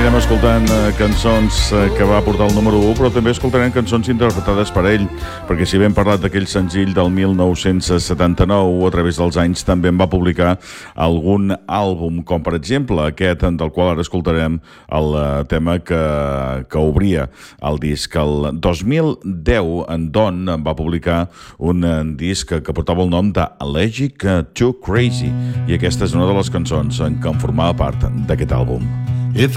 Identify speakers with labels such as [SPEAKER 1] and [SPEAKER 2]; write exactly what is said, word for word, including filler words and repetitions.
[SPEAKER 1] seguirem escoltant eh, cançons eh, que va portar el número u, però també escoltarem cançons interpretades per ell, perquè si bé hem parlat d'aquell senzill del mil nou-cents setanta-nou, a través dels anys també en va publicar algun àlbum, com per exemple aquest, del qual ara escoltarem el eh, tema que, que obria el disc. El dos mil deu, en Don va publicar un eh, disc que, que portava el nom de Allergic to Crazy, i aquesta és una de les cançons en què en formava part d'aquest àlbum.